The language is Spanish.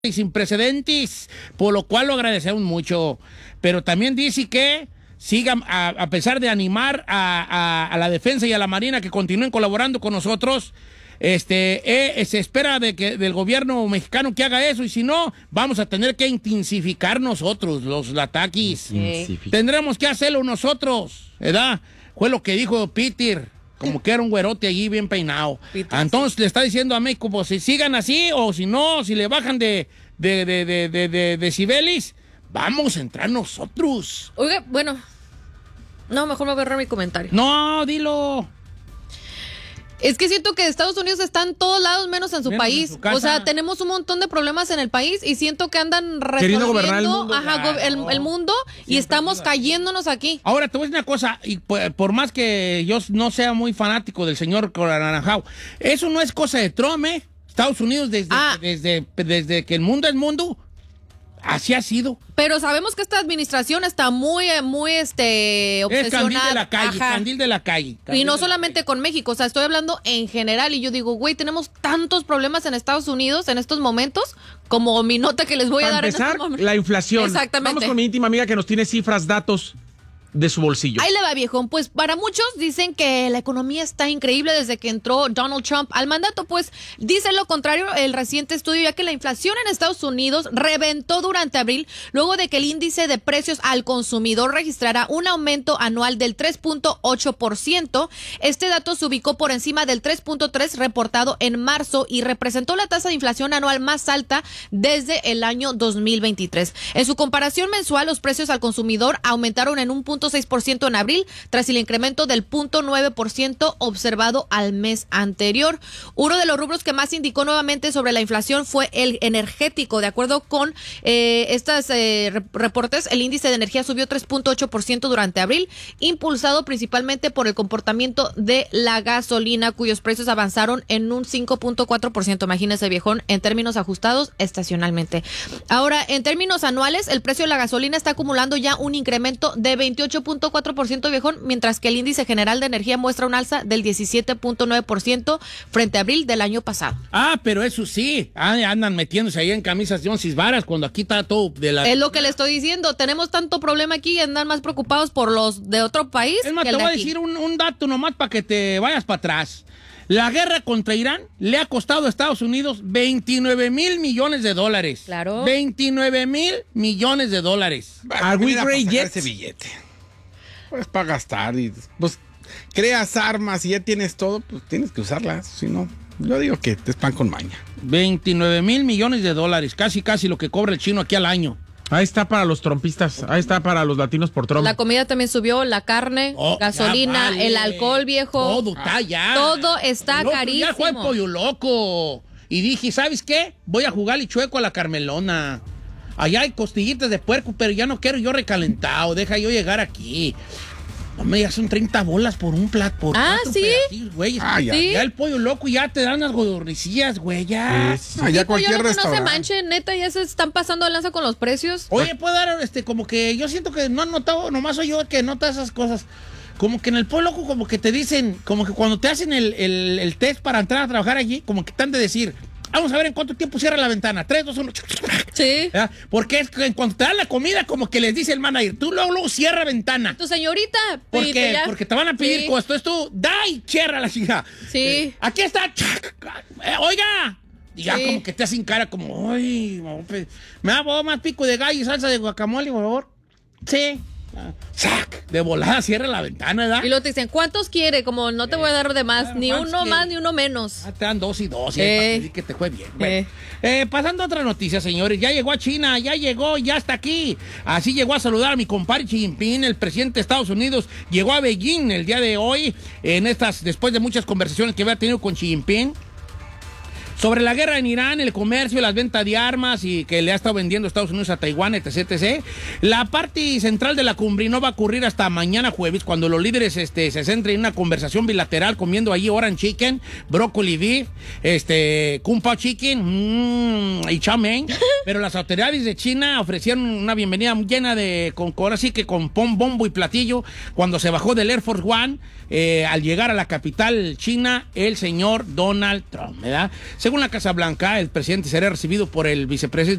y sin precedentes, por lo cual lo agradecemos mucho. Pero también dice que sigan, a pesar de animar a la defensa y a la marina que continúen colaborando con nosotros, se espera del gobierno mexicano que haga eso, y si no, vamos a tener que intensificar nosotros los ataques. Tendremos que hacerlo nosotros, ¿verdad? Fue lo que dijo Peter, como que era un güerote allí bien peinado. Entonces le está diciendo a México, pues si sigan así, o si no, si le bajan de decibeles, vamos a entrar nosotros. Oiga, bueno, no, mejor me voy a borrar mi comentario. No, dilo. Es que siento que Estados Unidos está en todos lados menos en su Menos país. en su casa. O sea, tenemos un montón de problemas en el país y siento que andan queriendo gobernar el resolviendo mundo. el mundo y estamos cayéndonos aquí. Ahora, te voy a decir una cosa, y por más que yo no sea muy fanático del señor Naranjao, eso no es cosa de Trump, ¿eh? Estados Unidos desde que el mundo es mundo, así ha sido. Pero sabemos que esta administración está muy obsesionada. Es candil de la calle, Ajá. candil de la calle. Y no solamente con México, o sea, estoy hablando en general. Y yo digo, güey, tenemos tantos problemas en Estados Unidos en estos momentos, como mi nota que les voy a Para dar empezar, en estos momentos. la inflación. Exactamente. Vamos con mi íntima amiga que nos tiene cifras, datos de su bolsillo. Ahí le va, viejón. Pues para muchos dicen que la economía está increíble desde que entró Donald Trump al mandato. Pues dice lo contrario el reciente estudio, ya que la inflación en Estados Unidos reventó durante abril, luego de que el índice de precios al consumidor registrara un aumento anual del 3.8%. Este dato se ubicó por encima del 3.3% reportado en marzo y representó la tasa de inflación anual más alta desde el año 2023. En su comparación mensual, los precios al consumidor aumentaron en un 0.6% en abril, tras el incremento del 0.9% observado al mes anterior. Uno de los rubros que más indicó nuevamente sobre la inflación fue el energético. De acuerdo con estos reportes, el índice de energía subió 3.8% durante abril, impulsado principalmente por el comportamiento de la gasolina, cuyos precios avanzaron en un 5.4%. Imagínese, viejón, en términos ajustados estacionalmente. Ahora, en términos anuales, el precio de la gasolina está acumulando ya un incremento de 28.4%, viejón, mientras que el índice general de energía muestra un alza del 17.9% frente a abril del año pasado. Ah, pero eso sí, andan metiéndose ahí en camisas de once varas cuando aquí está todo de la... Es lo que le estoy diciendo, tenemos tanto problema aquí y andan más preocupados por los de otro país. Es más, que te el de voy a aquí. decir un dato nomás para que te vayas para atrás. La guerra contra Irán le ha costado a Estados Unidos 29,000 millones de dólares. Claro. 29,000 millones de dólares. Are we great yet? Ese billete. Pues para gastar y pues creas armas y ya tienes todo, pues tienes que usarlas, si no, yo digo que te es pan con maña. 29,000 millones de dólares, casi lo que cobra el chino aquí al año. Ahí está para los trompistas, ahí está para los latinos por Trump. La comida también subió, la carne, gasolina, ya vale. el alcohol, viejo. Todo está ya. Todo está El otro día carísimo. fue el Pollo Loco y dije, ¿sabes qué? Voy a jugarle chueco a la Carmelona. Allá hay costillitas de puerco, pero ya no quiero yo recalentado. Deja yo llegar aquí. Hombre, ya son 30 bolas por un plato. ¿sí? Güey. Ah, ya. Sí. Ya el Pollo Loco ya te dan las godornicillas, güey, ya. Ah, ya cualquier Pollo Loco, no se restaurante. manche, neta, ya se están pasando de lanza con los precios. Oye, puedo dar, como que yo siento que no han notado, nomás soy yo que nota esas cosas. Como que en el Pollo Loco, como que te dicen, como que cuando te hacen el test para entrar a trabajar allí, como que te han de decir, vamos a ver en cuánto tiempo cierra la ventana. 3, 2, 1. Sí. ¿Verdad? Porque es que cuando te dan la comida, como que les dice el manager, tú luego cierra ventana. Tu señorita. ¿Por Pedito, qué? ya. Porque te van a pedir Sí. cosas. Entonces tú, da y cierra la hija. Sí. Aquí está. Oiga. Y ya Sí. como que te hacen cara como, ay, me da más pico de gallo y salsa de guacamole, por favor. Sí. ¡Sac! De volada cierra la ventana, ¿verdad? Y luego te dicen, ¿cuántos quiere? Como no te voy a dar de más, ni ¿cuántos uno quiere? más ni uno menos. Te dan 2 y 2, para pedir que te fue bien. Bueno, pasando a otra noticia, señores. Ya llegó a China, ya llegó, ya está aquí. Así llegó a saludar a mi compadre Xi Jinping, el presidente de Estados Unidos. Llegó a Beijing el día de hoy, después de muchas conversaciones que había tenido con Xi Jinping sobre la guerra en Irán, el comercio, las ventas de armas y que le ha estado vendiendo Estados Unidos a Taiwán, etc. La parte central de la cumbre no va a ocurrir hasta mañana jueves, cuando los líderes se centren en una conversación bilateral comiendo allí orange chicken, broccoli beef, kung pao chicken y chow mein, Pero las autoridades de China ofrecieron una bienvenida llena de, ahora sí que con bombo y platillo, cuando se bajó del Air Force One, al llegar a la capital china, el señor Donald Trump, ¿verdad? Según la Casa Blanca, el presidente será recibido por el vicepresidente